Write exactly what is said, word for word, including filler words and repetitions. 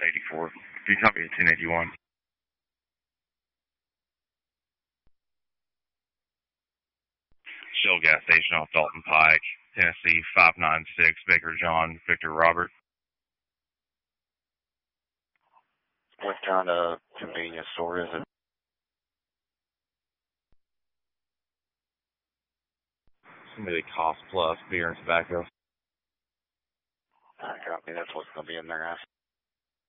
eighty-four. Can you copy at ten eighty-one? Shell gas station off Dalton Pike, Tennessee, five nine six, Baker John, Victor Robert. What kind of convenience store is it? Somebody Cost Plus Beer and Tobacco. I copy. That's what's going to be in there.